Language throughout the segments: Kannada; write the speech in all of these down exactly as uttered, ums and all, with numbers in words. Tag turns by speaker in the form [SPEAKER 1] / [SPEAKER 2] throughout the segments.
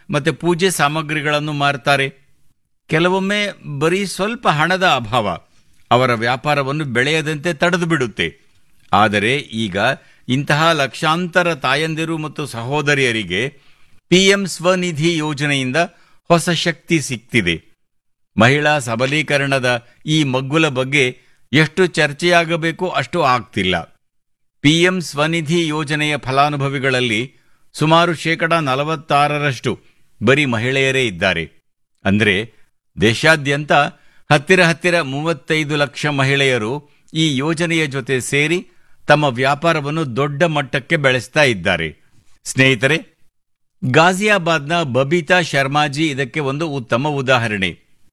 [SPEAKER 1] ಮತ್ತು ಪೂಜೆ ಸಾಮಗ್ರಿಗಳನ್ನು ಮಾರ್ತಾರೆ. ಕೆಲವೊಮ್ಮೆ ಬರೀ ಸ್ವಲ್ಪ ಹಣದ ಅಭಾವ ಅವರ ವ್ಯಾಪಾರವನ್ನು ಬೆಳೆಯದಂತೆ ತಡೆದು ಬಿಡುತ್ತೆ. ಆದರೆ ಈಗ ಇಂತಹ ಲಕ್ಷಾಂತರ ತಾಯಂದಿರು ಮತ್ತು ಸಹೋದರಿಯರಿಗೆ ಪಿಎಂ ಸ್ವನಿಧಿ ಯೋಜನೆಯಿಂದ ಹೊಸ ಶಕ್ತಿ ಸಿಕ್ತಿದೆ. ಮಹಿಳಾ ಸಬಲೀಕರಣದ ಈ ಮಗ್ಗುಲ ಬಗ್ಗೆ ಎಷ್ಟು ಚರ್ಚೆಯಾಗಬೇಕೋ ಅಷ್ಟು ಆಗ್ತಿಲ್ಲ. ಪಿಎಂ ಸ್ವನಿಧಿ ಯೋಜನೆಯ ಫಲಾನುಭವಿಗಳಲ್ಲಿ ಸುಮಾರು ಶೇಕಡ ನಲವತ್ತಾರರಷ್ಟು ಬರೀ ಮಹಿಳೆಯರೇ ಇದ್ದಾರೆ. ಅಂದರೆ ದೇಶಾದ್ಯಂತ ಹತ್ತಿರ ಹತ್ತಿರ ಮೂವತ್ತೈದು ಲಕ್ಷ ಮಹಿಳೆಯರು ಈ ಯೋಜನೆಯ ಜೊತೆ ಸೇರಿ ತಮ್ಮ ವ್ಯಾಪಾರವನ್ನು ದೊಡ್ಡ ಮಟ್ಟಕ್ಕೆ ಬೆಳೆಸ್ತಾ ಇದ್ದಾರೆ. ಸ್ನೇಹಿತರೆ, ಗಾಜಿಯಾಬಾದ್ನ ಬಬಿತಾ ಶರ್ಮಾಜಿ ಇದಕ್ಕೆ ಒಂದು ಉತ್ತಮ ಉದಾಹರಣೆ.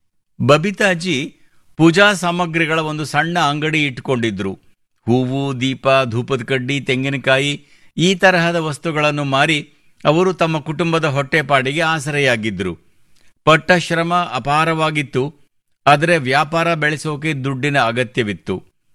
[SPEAKER 1] ಬಬಿತಾಜಿ ಪೂಜಾ ಸಾಮಗ್ರಿಗಳ ಒಂದು ಸಣ್ಣ ಅಂಗಡಿ ಇಟ್ಟುಕೊಂಡಿದ್ರು. ಹೂವು, ದೀಪ, ಧೂಪದ ಕಡ್ಡಿ, ತೆಂಗಿನಕಾಯಿ ಈ ತರಹದ ವಸ್ತುಗಳನ್ನು ಮಾರಿ ಅವರು ತಮ್ಮ ಕುಟುಂಬದ ಹೊಟ್ಟೆಪಾಡಿಗೆ ಆಸರೆಯಾಗಿದ್ದರು. ಪಟ್ಟ ಶ್ರಮ ಅಪಾರವಾಗಿತ್ತು, ಆದರೆ ವ್ಯಾಪಾರ ಬೆಳೆಸೋಕೆ ದುಡ್ಡಿನ ಅಗತ್ಯವಿತ್ತು.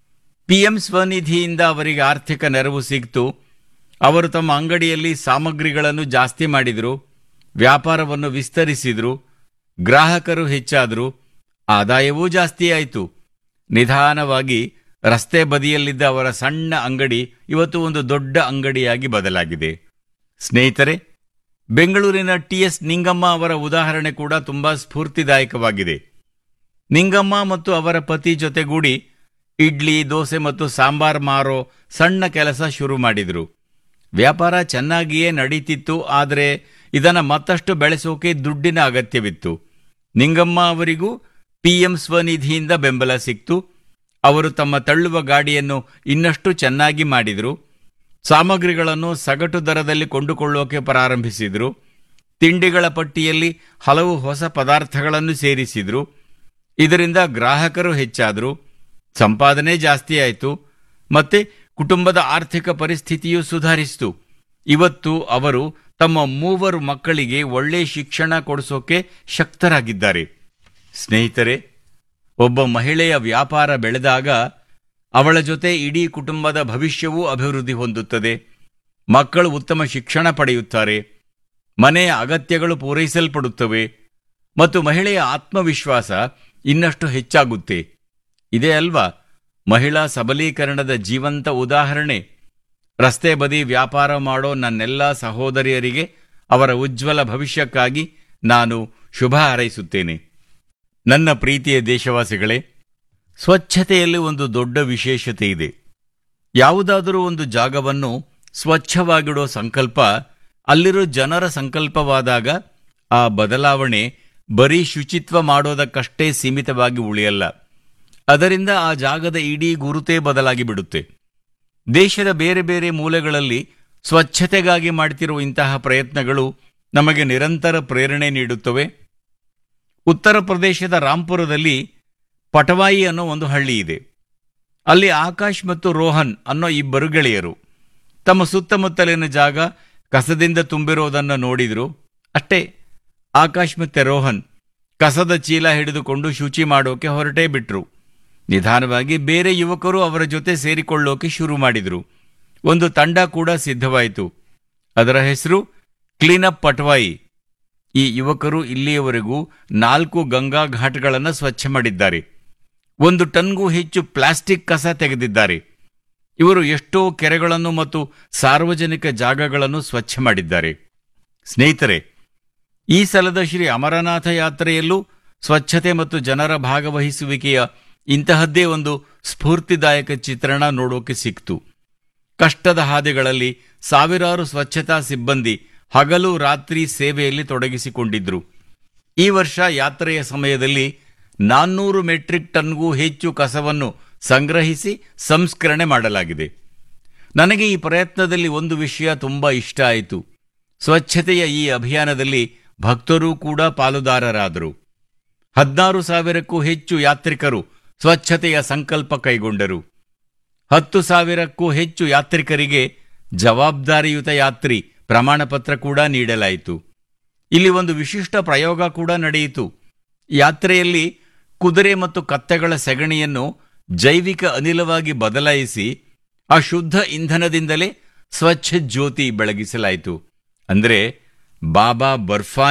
[SPEAKER 1] ಪಿಎಂ ಸ್ವನಿಧಿಯಿಂದ ಅವರಿಗೆ ಆರ್ಥಿಕ ನೆರವು ಸಿಕ್ತು. ಅವರು ತಮ್ಮ ಅಂಗಡಿಯಲ್ಲಿ ಸಾಮಗ್ರಿಗಳನ್ನು ಜಾಸ್ತಿ ಮಾಡಿದರು, ವ್ಯಾಪಾರವನ್ನು ವಿಸ್ತರಿಸಿದರು, ಗ್ರಾಹಕರು ಹೆಚ್ಚಾದರು, ಆದಾಯವೂ ಜಾಸ್ತಿ ಆಯಿತು. ನಿಧಾನವಾಗಿ ರಸ್ತೆ ಬದಿಯಲ್ಲಿದ್ದ ಅವರ ಸಣ್ಣ ಅಂಗಡಿ ಇವತ್ತು ಒಂದು ದೊಡ್ಡ ಅಂಗಡಿಯಾಗಿ ಬದಲಾಗಿದೆ. ಸ್ನೇಹಿತರೆ, ಬೆಂಗಳೂರಿನ ಟಿ ಎಸ್ ನಿಂಗಮ್ಮ ಅವರ ಉದಾಹರಣೆ ಕೂಡ ತುಂಬಾ ಸ್ಫೂರ್ತಿದಾಯಕವಾಗಿದೆ. ನಿಂಗಮ್ಮ ಮತ್ತು ಅವರ ಪತಿ ಜೊತೆಗೂಡಿ ಇಡ್ಲಿ, ದೋಸೆ ಮತ್ತು ಸಾಂಬಾರ್ ಮಾರೋ ಸಣ್ಣ ಕೆಲಸ ಶುರು ಮಾಡಿದರು. ವ್ಯಾಪಾರ ಚೆನ್ನಾಗಿಯೇ ನಡೀತಿತ್ತು, ಆದರೆ ಇದನ್ನು ಮತ್ತಷ್ಟು ಬೆಳೆಸೋಕೆ ದುಡ್ಡಿನ ಅಗತ್ಯವಿತ್ತು. ನಿಂಗಮ್ಮ ಅವರಿಗೂ ಪಿಎಂ ಸ್ವನಿಧಿಯಿಂದ ಬೆಂಬಲ ಸಿಕ್ತು. ಅವರು ತಮ್ಮ ತಳ್ಳುವ ಗಾಡಿಯನ್ನು ಇನ್ನಷ್ಟು ಚೆನ್ನಾಗಿ ಮಾಡಿದರು. ಸಾಮಗ್ರಿಗಳನ್ನು ಸಗಟು ದರದಲ್ಲಿ ಕೊಂಡುಕೊಳ್ಳೋಕೆ ಪ್ರಾರಂಭಿಸಿದರು. ತಿಂಡಿಗಳ ಪಟ್ಟಿಯಲ್ಲಿ ಹಲವು ಹೊಸ ಪದಾರ್ಥಗಳನ್ನು ಸೇರಿಸಿದರು. ಇದರಿಂದ ಗ್ರಾಹಕರು ಹೆಚ್ಚಾದರು, ಸಂಪಾದನೆ ಜಾಸ್ತಿ ಆಯಿತು, ಮತ್ತೆ ಕುಟುಂಬದ ಆರ್ಥಿಕ ಪರಿಸ್ಥಿತಿಯೂ ಸುಧಾರಿಸಿತು. ಇವತ್ತು ಅವರು ತಮ್ಮ ಮೂವರು ಮಕ್ಕಳಿಗೆ ಒಳ್ಳೆ ಶಿಕ್ಷಣ ಕೊಡಿಸೋಕೆ ಶಕ್ತರಾಗಿದ್ದಾರೆ. ಸ್ನೇಹಿತರೆ, ಒಬ್ಬ ಮಹಿಳೆಯ ವ್ಯಾಪಾರ ಬೆಳೆದಾಗ ಅವಳ ಜೊತೆ ಇಡೀ ಕುಟುಂಬದ ಭವಿಷ್ಯವೂ ಅಭಿವೃದ್ಧಿ ಹೊಂದುತ್ತದೆ. ಮಕ್ಕಳು ಉತ್ತಮ ಶಿಕ್ಷಣ ಪಡೆಯುತ್ತಾರೆ, ಮನೆಯ ಅಗತ್ಯಗಳು ಪೂರೈಸಲ್ಪಡುತ್ತವೆ ಮತ್ತು ಮಹಿಳೆಯ ಆತ್ಮವಿಶ್ವಾಸ ಇನ್ನಷ್ಟು ಹೆಚ್ಚಾಗುತ್ತೆ. ಇದೇ ಅಲ್ವಾ ಮಹಿಳಾ ಸಬಲೀಕರಣದ ಜೀವಂತ ಉದಾಹರಣೆ. ರಸ್ತೆ ಬದಿ ವ್ಯಾಪಾರ ಮಾಡೋ ನನ್ನೆಲ್ಲ ಸಹೋದರಿಯರಿಗೆ ಅವರ ಉಜ್ವಲ ಭವಿಷ್ಯಕ್ಕಾಗಿ ನಾನು ಶುಭ ಹಾರೈಸುತ್ತೇನೆ. ನನ್ನ ಪ್ರೀತಿಯ ದೇಶವಾಸಿಗಳೇ, ಸ್ವಚ್ಛತೆಯಲ್ಲಿ ಒಂದು ದೊಡ್ಡ ವಿಶೇಷತೆ ಇದೆ. ಯಾವುದಾದರೂ ಒಂದು ಜಾಗವನ್ನು ಸ್ವಚ್ಛವಾಗಿಡೋ ಸಂಕಲ್ಪ ಅಲ್ಲಿರೋ ಜನರ ಸಂಕಲ್ಪವಾದಾಗ ಆ ಬದಲಾವಣೆ ಬರೀ ಶುಚಿತ್ವ ಮಾಡೋದಕ್ಕಷ್ಟೇ ಸೀಮಿತವಾಗಿ ಉಳಿಯಲ್ಲ. ಅದರಿಂದ ಆ ಜಾಗದ ಇಡೀ ಗುರುತೇ ಬದಲಾಗಿ ಬಿಡುತ್ತೆ. ದೇಶದ ಬೇರೆ ಬೇರೆ ಮೂಲೆಗಳಲ್ಲಿ ಸ್ವಚ್ಛತೆಗಾಗಿ ಮಾಡ್ತಿರುವ ಇಂತಹ ಪ್ರಯತ್ನಗಳು ನಮಗೆ ನಿರಂತರ ಪ್ರೇರಣೆ ನೀಡುತ್ತವೆ. ಉತ್ತರ ಪ್ರದೇಶದ ರಾಂಪುರದಲ್ಲಿ ಪಟವಾಯಿ ಅನ್ನೋ ಒಂದು ಹಳ್ಳಿ ಇದೆ. ಅಲ್ಲಿ ಆಕಾಶ್ ಮತ್ತು ರೋಹನ್ ಅನ್ನೋ ಇಬ್ಬರು ಗೆಳೆಯರು ತಮ್ಮ ಸುತ್ತಮುತ್ತಲಿನ ಜಾಗ ಕಸದಿಂದ ತುಂಬಿರೋದನ್ನು ನೋಡಿದ್ರು. ಅಷ್ಟೇ, ಆಕಾಶ್ ಮತ್ತೆ ರೋಹನ್ ಕಸದ ಚೀಲ ಹಿಡಿದುಕೊಂಡು ಶುಚಿ ಮಾಡೋಕೆ ಹೊರಟೇ ಬಿಟ್ರು. ನಿಧಾನವಾಗಿ ಬೇರೆ ಯುವಕರು ಅವರ ಜೊತೆ ಸೇರಿಕೊಳ್ಳೋಕೆ ಶುರು ಮಾಡಿದರು. ಒಂದು ತಂಡ ಕೂಡ ಸಿದ್ಧವಾಯಿತು. ಅದರ ಹೆಸರು ಕ್ಲೀನಪ್ ಪಟ್ವಾಯಿ. ಈ ಯುವಕರು ಇಲ್ಲಿಯವರೆಗೂ ನಾಲ್ಕು ಗಂಗಾ ಘಾಟ್ಗಳನ್ನು ಸ್ವಚ್ಛ ಮಾಡಿದ್ದಾರೆ. ಒಂದು ಟನ್ಗೂ ಹೆಚ್ಚು ಪ್ಲಾಸ್ಟಿಕ್ ಕಸ ತೆಗೆದಿದ್ದಾರೆ. ಇವರು ಎಷ್ಟೋ ಕೆರೆಗಳನ್ನು ಮತ್ತು ಸಾರ್ವಜನಿಕ ಜಾಗಗಳನ್ನು ಸ್ವಚ್ಛ ಮಾಡಿದ್ದಾರೆ. ಸ್ನೇಹಿತರೆ, ಈ ಸಲದ ಶ್ರೀ ಅಮರನಾಥ ಯಾತ್ರೆಯಲ್ಲೂ ಸ್ವಚ್ಛತೆ ಮತ್ತು ಜನರ ಭಾಗವಹಿಸುವಿಕೆಯ ಇಂತಹದ್ದೇ ಒಂದು ಸ್ಫೂರ್ತಿದಾಯಕ ಚಿತ್ರಣ ನೋಡೋಕೆ ಸಿಕ್ತು. ಕಷ್ಟದ ಹಾದಿಗಳಲ್ಲಿ ಸಾವಿರಾರು ಸ್ವಚ್ಛತಾ ಸಿಬ್ಬಂದಿ ಹಗಲು ರಾತ್ರಿ ಸೇವೆಯಲ್ಲಿ ತೊಡಗಿಸಿಕೊಂಡಿದ್ರು. ಈ ವರ್ಷ ಯಾತ್ರೆಯ ಸಮಯದಲ್ಲಿ ನಾನ್ನೂರು ಮೆಟ್ರಿಕ್ ಟನ್ಗೂ ಹೆಚ್ಚು ಕಸವನ್ನು ಸಂಗ್ರಹಿಸಿ ಸಂಸ್ಕರಣೆ ಮಾಡಲಾಗಿದೆ. ನನಗೆ ಈ ಪ್ರಯತ್ನದಲ್ಲಿ ಒಂದು ವಿಷಯ ತುಂಬ ಇಷ್ಟ ಆಯಿತು. ಸ್ವಚ್ಛತೆಯ ಈ ಅಭಿಯಾನದಲ್ಲಿ ಭಕ್ತರೂ ಕೂಡ ಪಾಲುದಾರರಾದರು. ಹದಿನಾರು ಸಾವಿರಕ್ಕೂ ಹೆಚ್ಚು ಯಾತ್ರಿಕರು ಸ್ವಚ್ಛತೆಯ ಸಂಕಲ್ಪ ಕೈಗೊಂಡರು. ಹತ್ತು ಸಾವಿರಕ್ಕೂ ಹೆಚ್ಚು ಯಾತ್ರಿಕರಿಗೆ ಜವಾಬ್ದಾರಿಯುತ ಯಾತ್ರಿ ಪ್ರಮಾಣ ಪತ್ರ ಕೂಡ ನೀಡಲಾಯಿತು. ಇಲ್ಲಿ ಒಂದು ವಿಶಿಷ್ಟ ಪ್ರಯೋಗ ಕೂಡ ನಡೆಯಿತು. ಯಾತ್ರೆಯಲ್ಲಿ ಕುದುರೆ ಮತ್ತು ಕತ್ತೆಗಳ ಸೆಗಣಿಯನ್ನು ಜೈವಿಕ ಅನಿಲವಾಗಿ ಬದಲಾಯಿಸಿ ಆ ಶುದ್ಧ ಇಂಧನದಿಂದಲೇ ಸ್ವಚ್ಛ ಜ್ಯೋತಿ ಬೆಳಗಿಸಲಾಯಿತು. ಅಂದರೆ ಬಾಬಾ ಬರ್ಫಾನಿ